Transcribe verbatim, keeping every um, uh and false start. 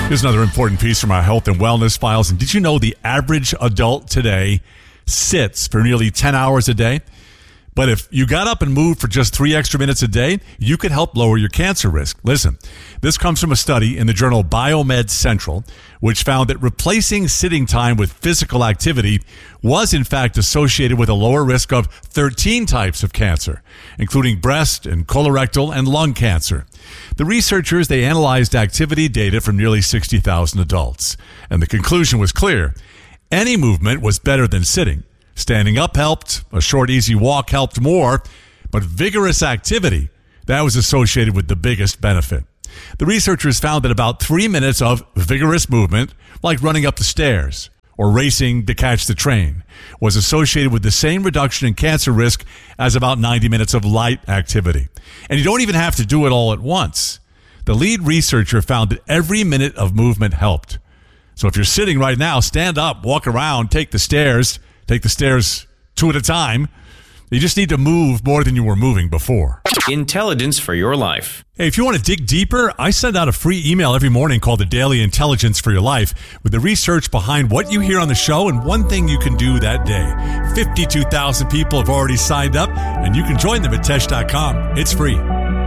Here's another important piece from our health and wellness files. And did you know the average adult today sits for nearly ten hours a day? But if you got up and moved for just three extra minutes a day, you could help lower your cancer risk. Listen, this comes from a study in the journal Biomed Central, which found that replacing sitting time with physical activity was in fact associated with a lower risk of thirteen types of cancer, including breast and colorectal and lung cancer. The researchers, they analyzed activity data from nearly sixty thousand adults, and the conclusion was clear. Any movement was better than sitting. Standing up helped, a short, easy walk helped more, but vigorous activity, that was associated with the biggest benefit. The researchers found that about three minutes of vigorous movement, like running up the stairs or racing to catch the train, was associated with the same reduction in cancer risk as about ninety minutes of light activity. And you don't even have to do it all at once. The lead researcher found that every minute of movement helped. So if you're sitting right now, stand up, walk around, take the stairs, take the stairs two at a time. You just need to move more than you were moving before. Intelligence for your life. Hey, if you want to dig deeper, I send out a free email every morning called the Daily Intelligence for Your Life with the research behind what you hear on the show and one thing you can do that day. fifty-two thousand people have already signed up, and you can join them at tesh dot com. It's free.